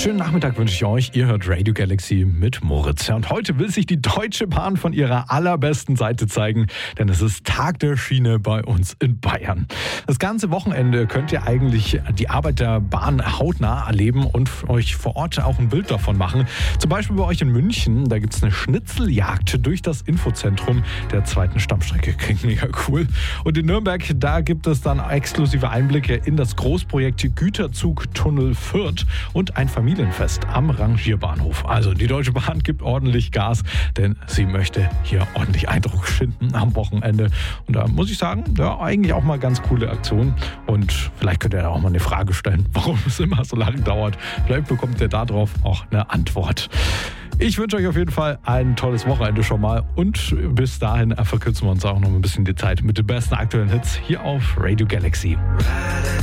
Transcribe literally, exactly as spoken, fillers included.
Schönen Nachmittag wünsche ich euch. Ihr hört Radio Galaxy mit Moritz. Ja, und heute will sich die Deutsche Bahn von ihrer allerbesten Seite zeigen, denn es ist Tag der Schiene bei uns in Bayern. Das ganze Wochenende könnt ihr eigentlich die Arbeit der Bahn hautnah erleben und euch vor Ort auch ein Bild davon machen. Zum Beispiel bei euch in München, da gibt es eine Schnitzeljagd durch das Infozentrum der zweiten Stammstrecke. Klingt mega cool. Und in Nürnberg, da gibt es dann exklusive Einblicke in das Großprojekt Güterzugtunnel Fürth und ein Familienfest am Rangierbahnhof. Also die Deutsche Bahn gibt ordentlich Gas, denn sie möchte hier ordentlich Eindruck schinden am Wochenende. Und da muss ich sagen, ja, eigentlich auch mal ganz coole Aktion. Und vielleicht könnt ihr da auch mal eine Frage stellen, warum es immer so lange dauert. Vielleicht bekommt ihr darauf auch eine Antwort. Ich wünsche euch auf jeden Fall ein tolles Wochenende schon mal und bis dahin verkürzen wir uns auch noch ein bisschen die Zeit mit den besten aktuellen Hits hier auf Radio Galaxy.